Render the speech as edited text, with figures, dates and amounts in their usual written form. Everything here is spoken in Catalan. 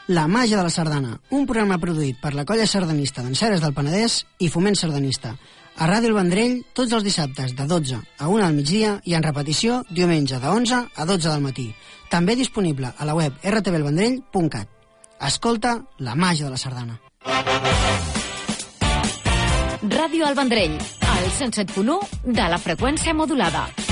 La màgia de la sardana, un programa produït per la colla sardanista d'Enseres del Penedès i Foment Sardanista. A Ràdio El Vendrell, tots els dissabtes de 12 a 1 del migdia i en repetició diumenge de 11 a 12 del matí. També disponible a la web rtvelvendrell.cat. Escolta la màgia de la sardana. Ràdio El Vendrell, al 107.1 de la freqüència modulada.